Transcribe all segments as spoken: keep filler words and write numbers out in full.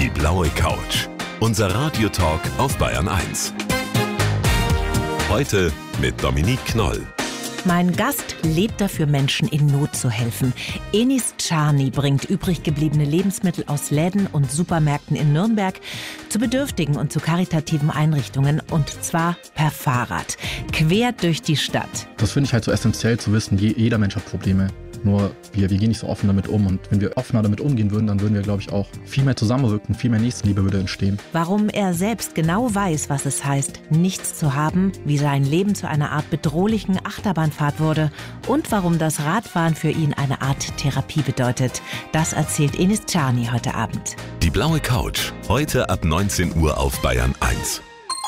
Die blaue Couch. Unser Radiotalk auf Bayern eins. Heute mit Dominique Knoll. Mein Gast lebt dafür, Menschen in Not zu helfen. Enis Czarny bringt übrig gebliebene Lebensmittel aus Läden und Supermärkten in Nürnberg zu bedürftigen und zu karitativen Einrichtungen, und zwar per Fahrrad, quer durch die Stadt. Das finde ich halt so essentiell zu wissen, jeder Mensch hat Probleme. Nur wir, wir gehen nicht so offen damit um. Und wenn wir offener damit umgehen würden, dann würden wir, glaube ich, auch viel mehr zusammenwirken, viel mehr Nächstenliebe würde entstehen. Warum er selbst genau weiß, was es heißt, nichts zu haben, wie sein Leben zu einer Art bedrohlichen Achterbahnfahrt wurde und warum das Radfahren für ihn eine Art Therapie bedeutet, das erzählt Enis Czarny heute Abend. Die blaue Couch, heute ab neunzehn Uhr auf Bayern eins.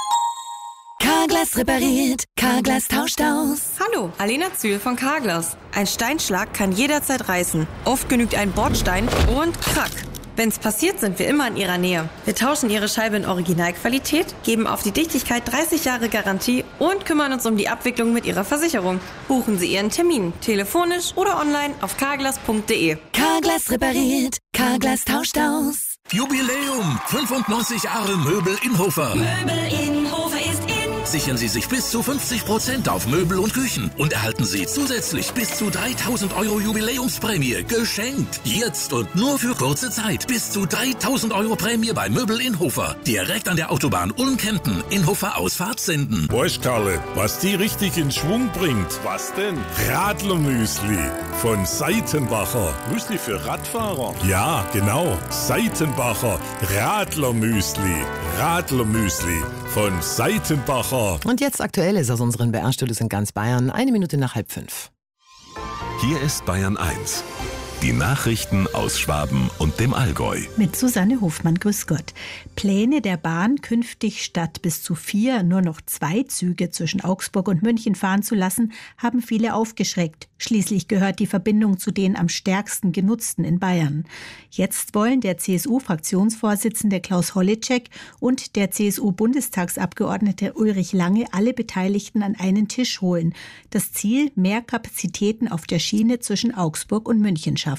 Carglass repariert, Carglass tauscht aus. Hallo, Alena Zühl von Carglass. Ein Steinschlag kann jederzeit reißen. Oft genügt ein Bordstein und krack. Wenn's passiert, sind wir immer in Ihrer Nähe. Wir tauschen Ihre Scheibe in Originalqualität, geben auf die Dichtigkeit dreißig Jahre Garantie und kümmern uns um die Abwicklung mit Ihrer Versicherung. Buchen Sie Ihren Termin, telefonisch oder online auf carglass punkt de. Carglass repariert, Carglass tauscht aus. Jubiläum! fünfundneunzig Jahre Möbel Inhofer. Möbel Inhofer ist in. Sichern Sie sich bis zu fünfzig Prozent auf Möbel und Küchen und erhalten Sie zusätzlich bis zu dreitausend Euro Jubiläumsprämie geschenkt. Jetzt und nur für kurze Zeit. Bis zu dreitausend Euro Prämie bei Möbel Inhofer. Direkt an der Autobahn Ulm-Kempten. Inhofer Ausfahrt senden. Weißt Karle, was die richtig in Schwung bringt? Was denn? Radlermüsli von Seitenbacher. Müsli für Radfahrer? Ja, genau. Seitenbacher Radlermüsli. Radlermüsli von Seitenbacher. Und jetzt Aktuelles aus unseren B R-Studios in ganz Bayern. Eine Minute nach halb fünf. Hier ist Bayern eins. Die Nachrichten aus Schwaben und dem Allgäu. Mit Susanne Hofmann, grüß Gott. Pläne der Bahn, künftig statt bis zu vier nur noch zwei Züge zwischen Augsburg und München fahren zu lassen, haben viele aufgeschreckt. Schließlich gehört die Verbindung zu den am stärksten genutzten in Bayern. Jetzt wollen der C S U-Fraktionsvorsitzende Klaus Holleczek und der C S U-Bundestagsabgeordnete Ulrich Lange alle Beteiligten an einen Tisch holen. Das Ziel: mehr Kapazitäten auf der Schiene zwischen Augsburg und München schaffen.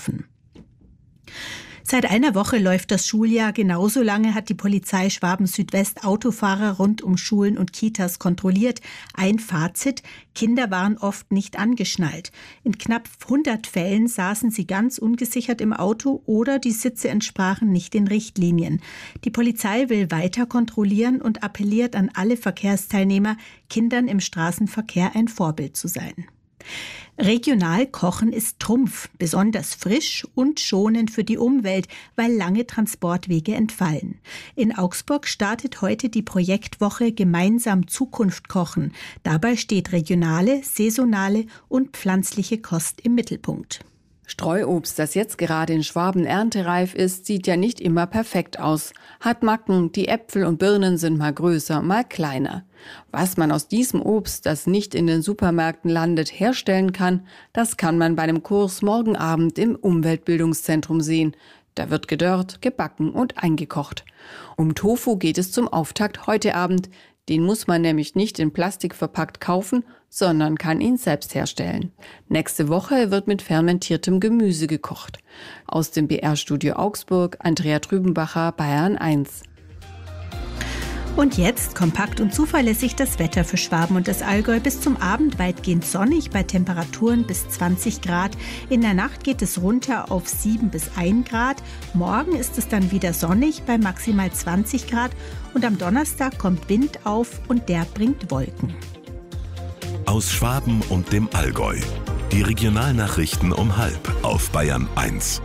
Seit einer Woche läuft das Schuljahr. Genauso lange hat die Polizei Schwaben-Südwest Autofahrer rund um Schulen und Kitas kontrolliert. Ein Fazit: Kinder waren oft nicht angeschnallt. In knapp hundert Fällen saßen sie ganz ungesichert im Auto oder die Sitze entsprachen nicht den Richtlinien. Die Polizei will weiter kontrollieren und appelliert an alle Verkehrsteilnehmer, Kindern im Straßenverkehr ein Vorbild zu sein. Regional kochen ist Trumpf, besonders frisch und schonend für die Umwelt, weil lange Transportwege entfallen. In Augsburg startet heute die Projektwoche Gemeinsam Zukunft kochen. Dabei steht regionale, saisonale und pflanzliche Kost im Mittelpunkt. Streuobst, das jetzt gerade in Schwaben erntereif ist, sieht ja nicht immer perfekt aus. Hat Macken, die Äpfel und Birnen sind mal größer, mal kleiner. Was man aus diesem Obst, das nicht in den Supermärkten landet, herstellen kann, das kann man bei einem Kurs morgen Abend im Umweltbildungszentrum sehen. Da wird gedörrt, gebacken und eingekocht. Um Tofu geht es zum Auftakt heute Abend. Den muss man nämlich nicht in Plastik verpackt kaufen, sondern kann ihn selbst herstellen. Nächste Woche wird mit fermentiertem Gemüse gekocht. Aus dem B R-Studio Augsburg, Andrea Trübenbacher, Bayern eins. Und jetzt kompakt und zuverlässig das Wetter für Schwaben und das Allgäu. Bis zum Abend weitgehend sonnig bei Temperaturen bis zwanzig Grad. In der Nacht geht es runter auf sieben bis ein Grad. Morgen ist es dann wieder sonnig bei maximal zwanzig Grad. Und am Donnerstag kommt Wind auf und der bringt Wolken. Aus Schwaben und dem Allgäu. Die Regionalnachrichten um halb auf Bayern eins.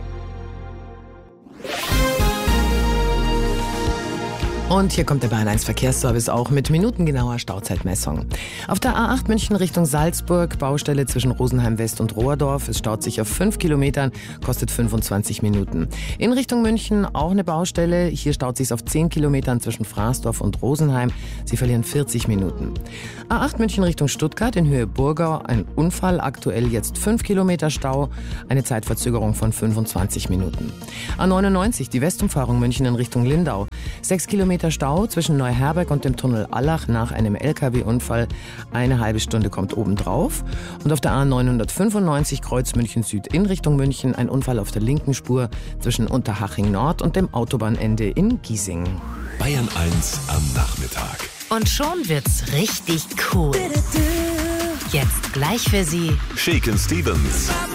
Und hier kommt der Bayern eins Verkehrsservice auch mit minutengenauer Stauzeitmessung. Auf der A acht München Richtung Salzburg, Baustelle zwischen Rosenheim West und Rohrdorf. Es staut sich auf fünf Kilometern, kostet fünfundzwanzig Minuten. In Richtung München auch eine Baustelle. Hier staut sich auf zehn Kilometern zwischen Fraßdorf und Rosenheim. Sie verlieren vierzig Minuten. A acht München Richtung Stuttgart in Höhe Burgau. Ein Unfall, aktuell jetzt fünf Kilometer Stau. Eine Zeitverzögerung von fünfundzwanzig Minuten. A neunundneunzig, die Westumfahrung München in Richtung Lindau. sechs Kilometer Kilometer Stau zwischen Neuherberg und dem Tunnel Allach nach einem L K W-Unfall. Eine halbe Stunde kommt obendrauf. Und auf der A neunhundertfünfundneunzig Kreuz München Süd in Richtung München ein Unfall auf der linken Spur zwischen Unterhaching Nord und dem Autobahnende in Giesing. Bayern eins am Nachmittag. Und schon wird's richtig cool. Jetzt gleich für Sie Shakin' Stevens.